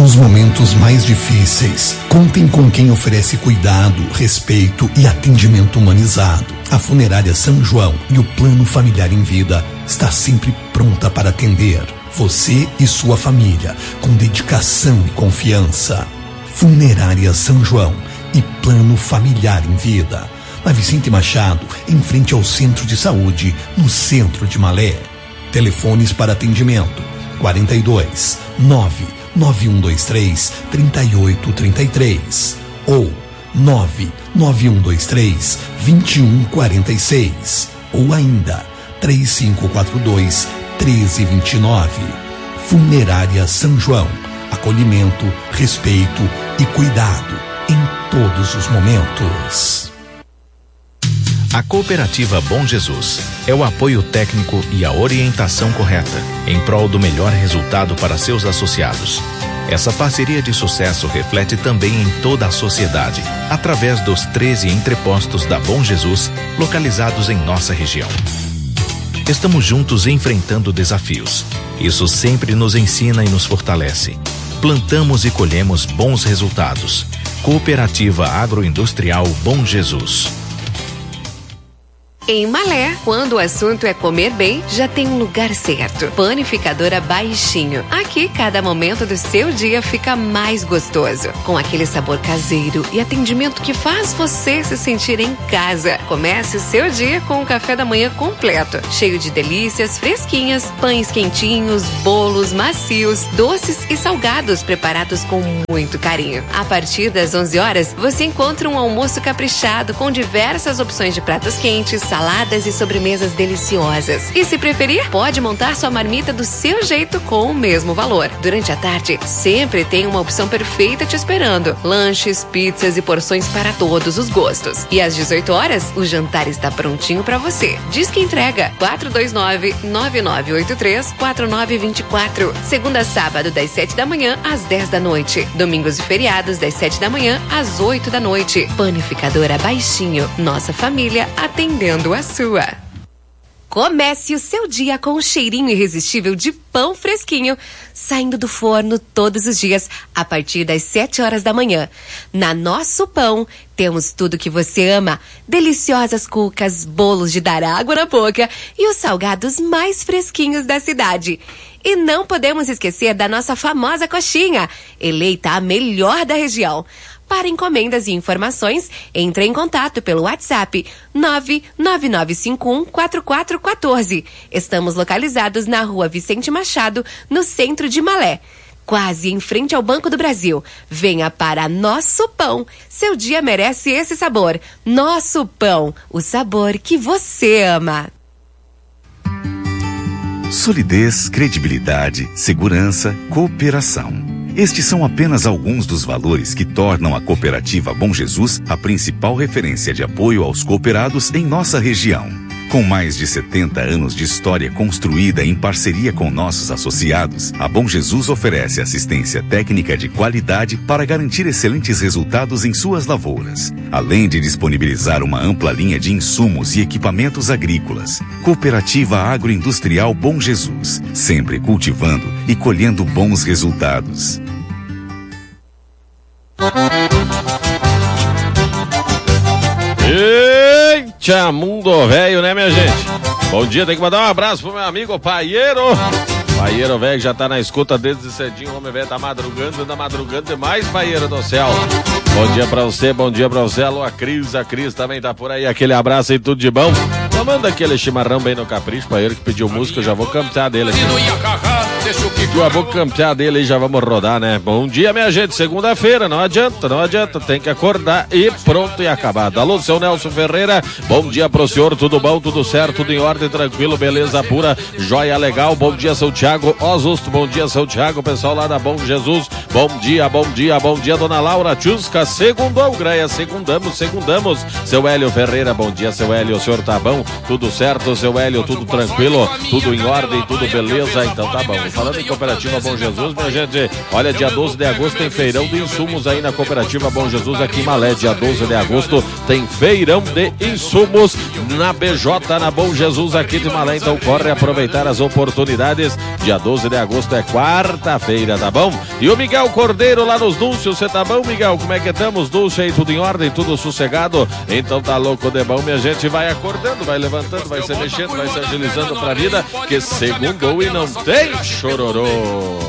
nos momentos mais difíceis, contem com quem oferece cuidado, respeito e atendimento humanizado. A Funerária São João e o Plano Familiar em Vida está sempre pronta para atender você e sua família com dedicação e confiança. Funerária São João e Plano Familiar em Vida. Na Vicente Machado, em frente ao Centro de Saúde, no centro de Malé. Telefones para atendimento: 42 99123 3833 ou 99123 2146 ou ainda 3542 1329. Funerária São João. Acolhimento, respeito e cuidado em todos os momentos. A Cooperativa Bom Jesus é o apoio técnico e a orientação correta em prol do melhor resultado para seus associados. Essa parceria de sucesso reflete também em toda a sociedade, através dos 13 entrepostos da Bom Jesus, localizados em nossa região. Estamos juntos enfrentando desafios. Isso sempre nos ensina e nos fortalece. Plantamos e colhemos bons resultados. Cooperativa Agroindustrial Bom Jesus. Em Malé, quando o assunto é comer bem, já tem um lugar certo. Panificadora Baixinho. Aqui, cada momento do seu dia fica mais gostoso. Com aquele sabor caseiro e atendimento que faz você se sentir em casa. Comece o seu dia com um café da manhã completo. Cheio de delícias fresquinhas, pães quentinhos, bolos macios, doces e salgados preparados com muito carinho. A partir das 11 horas, você encontra um almoço caprichado com diversas opções de pratos quentes, saladas e sobremesas deliciosas. E se preferir, pode montar sua marmita do seu jeito com o mesmo valor. Durante a tarde, sempre tem uma opção perfeita te esperando. Lanches, pizzas e porções para todos os gostos. E às 18 horas, o jantar está prontinho para você. Diz que entrega 429-9983-4924. Segunda a sábado, das 7 da manhã às 10 da noite. Domingos e feriados, das 7 da manhã às 8 da noite. Panificadora Baixinho. Nossa família atendendo a sua. Comece o seu dia com um cheirinho irresistível de pão fresquinho, saindo do forno todos os dias, a partir das 7 horas da manhã. Na Nosso Pão, temos tudo que você ama. Deliciosas cucas, bolos de dar água na boca e os salgados mais fresquinhos da cidade. E não podemos esquecer da nossa famosa coxinha, eleita a melhor da região. Para encomendas e informações, entre em contato pelo WhatsApp 999514414. Estamos localizados na Rua Vicente Machado, no centro de Malé, quase em frente ao Banco do Brasil. Venha para Nosso Pão. Seu dia merece esse sabor. Nosso Pão, o sabor que você ama. Solidez, credibilidade, segurança, cooperação. Estes são apenas alguns dos valores que tornam a Cooperativa Bom Jesus a principal referência de apoio aos cooperados em nossa região. Com mais de 70 anos de história construída em parceria com nossos associados, a Bom Jesus oferece assistência técnica de qualidade para garantir excelentes resultados em suas lavouras, além de disponibilizar uma ampla linha de insumos e equipamentos agrícolas. Cooperativa Agroindustrial Bom Jesus, sempre cultivando e colhendo bons resultados. Eita, mundo velho, né, minha gente? Bom dia, tem que mandar um abraço pro meu amigo Paieiro. Paieiro velho já tá na escuta desde cedinho, o homem velho tá madrugando demais, Paieiro do céu. Bom dia pra você, alô, a Cris também tá por aí, aquele abraço e tudo de bom. Então manda aquele chimarrão bem no capricho, Paieiro que pediu música, eu já vou campear dele aqui. Já vou campear dele e já vamos rodar, né? Bom dia, minha gente, segunda-feira, não adianta, tem que acordar e pronto e acabado. Alô, seu Nelson Ferreira, bom dia pro senhor, tudo bom, tudo certo, tudo em ordem, tranquilo, beleza pura, joia legal, bom dia, seu Tiago Osusto, bom dia, seu Tiago, pessoal lá da Bom Jesus, bom dia, dona Laura Tchusca, segundou, Greia, segundamos, seu Hélio Ferreira, bom dia, seu Hélio, o senhor tá bom, tudo certo, seu Hélio, tudo tranquilo, tudo em ordem, tudo beleza, então tá bom. Falando em cooperativa Cooperativa Bom Jesus, minha gente. Olha, dia 12 de agosto tem feirão de insumos aí na Cooperativa Bom Jesus aqui em Malé. Dia 12 de agosto tem feirão de insumos na BJ, na Bom Jesus aqui de Malé. Então corre aproveitar as oportunidades. Dia 12 de agosto é quarta-feira, tá bom? E o Miguel Cordeiro lá nos Dúncios, você tá bom, Miguel? Como é que estamos? Dúcio aí, tudo em ordem, tudo sossegado? Então tá louco de bom, minha gente. Vai acordando, vai levantando, vai se mexendo, vai se agilizando pra vida, que segundou e não tem chororô.